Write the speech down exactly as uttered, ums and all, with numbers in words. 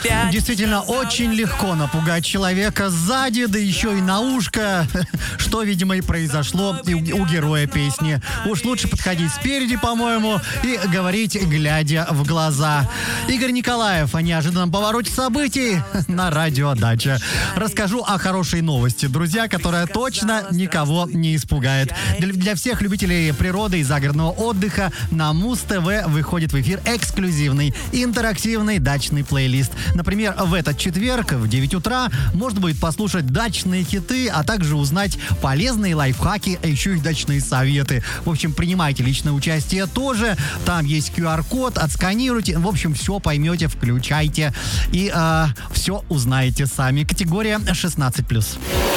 Действительно, очень легко напугать человека сзади, да еще и на ушко, что, видимо, и произошло и у героя песни. Уж лучше подходить спереди, по-моему, и говорить, глядя в глаза. Игорь Николаев о неожиданном повороте событий на радио «Дача». Расскажу о хорошей новости, друзья, которая точно никого не испугает. Для, для всех любителей природы и загородного отдыха на Муз-ТВ выходит в эфир эксклюзивный интерактивный дачный плейлист. Например, в этот четверг в девять утра можно будет послушать дачные хиты, а также узнать полезные лайфхаки, а еще и дачные советы. В общем, принимайте личное участие тоже. Там есть ку ар код, отсканируйте. В общем, все поймете, включайте и э, все узнаете сами. Категория шестнадцать плюс.